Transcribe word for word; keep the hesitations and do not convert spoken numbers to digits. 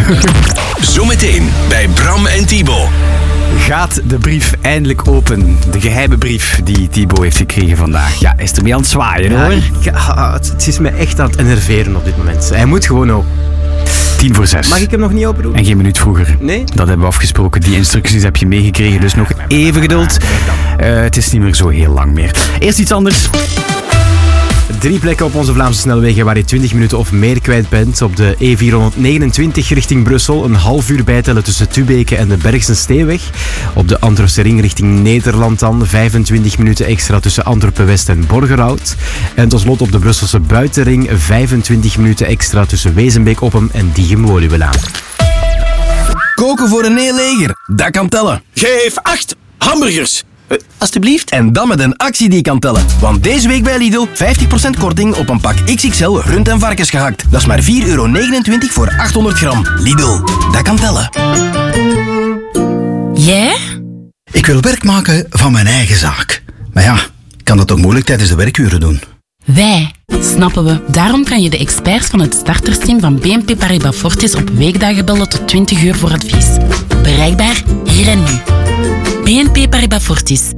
Zometeen bij Bram en Thibaut. Gaat de brief eindelijk open? De geheime brief die Thibaut heeft gekregen vandaag. Ja, hij is ermee aan het zwaaien, Ja, hoor. ik- ah, het, het is me echt aan het enerveren op dit moment. Hij moet gewoon ook. Tien voor zes. Mag ik hem nog niet open doen? En geen minuut vroeger. Nee? Dat hebben we afgesproken. Die instructies heb je meegekregen, dus nog even geduld. Uh, het is niet meer zo heel lang meer. Eerst iets anders. Drie plekken op onze Vlaamse snelwegen waar je twintig minuten of meer kwijt bent. Op de E vierhonderdnegenentwintig richting Brussel een half uur bijtellen tussen Tubeke en de Bergse Steeweg. Op de Antwerpse ring richting Nederland dan vijfentwintig minuten extra tussen Antwerpen-West en Borgerhout. En tot slot op de Brusselse buitenring vijfentwintig minuten extra tussen Wezenbeek-Oppem en Diegem-Woluwelaan. Koken voor een heel leger, dat kan tellen. Geef acht hamburgers. Uh, alsjeblieft. En dan met een actie die kan tellen. Want deze week bij Lidl vijftig procent korting op een pak X X L rund- en varkensgehakt. Dat is maar vier euro negenentwintig voor achthonderd gram. Lidl, dat kan tellen. Jij? Ik wil werk maken van mijn eigen zaak. Maar ja, ik kan dat toch moeilijk tijdens de werkuren doen. Wij. Snappen we. Daarom kan je de experts van het startersteam van B N P Paribas Fortis op weekdagen bellen tot twintig uur voor advies. Bereikbaar hier en nu. B N P Paribas Fortis.